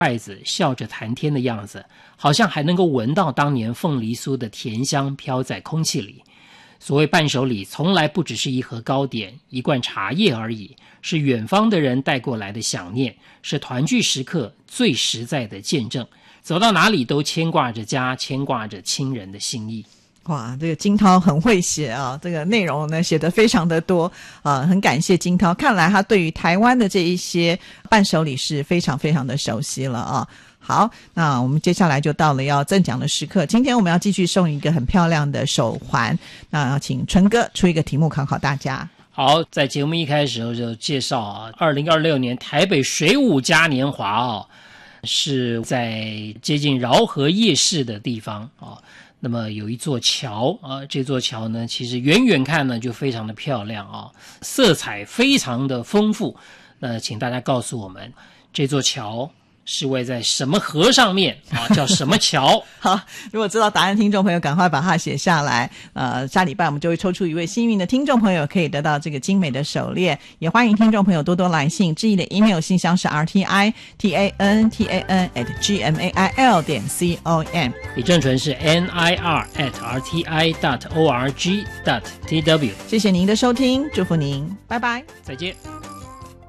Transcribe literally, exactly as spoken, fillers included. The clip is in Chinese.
筷子笑着谈天的样子，好像还能够闻到当年凤梨酥的甜香飘在空气里。所谓伴手礼从来不只是一盒糕点一罐茶叶而已，是远方的人带过来的想念，是团聚时刻最实在的见证，走到哪里都牵挂着家，牵挂着亲人的心意。 哇，这个金涛很会写啊，这个内容呢写得非常的多啊，很感谢金涛，看来他对于台湾的这一些伴手礼是非常非常的熟悉了啊。好，那我们接下来就到了要赠奖的时刻，今天我们要继续送一个很漂亮的手环，那要请纯哥出一个题目考考大家。 好，在节目一开始就介绍啊，二零二六年台北水舞嘉年华哦，是在接近饶河夜市的地方啊。那么有一座桥啊，这座桥呢，其实远远看呢就非常的漂亮啊，色彩非常的丰富。那请大家告诉我们，这座桥是位在什么河上面啊？叫什么桥？ 好，如果知道答案，听众朋友赶快把它写下来。呃，下礼拜我们就会抽出一位幸运的听众朋友，可以得到这个精美的手链。也欢迎听众朋友多多来信，致意的 email 信箱是 r t i t a n t a n at g m a i l 点 c o m。 李正淳是 n i r at r t i dot o r g dot t w。 谢谢您的收听，祝福您，拜拜， 再见。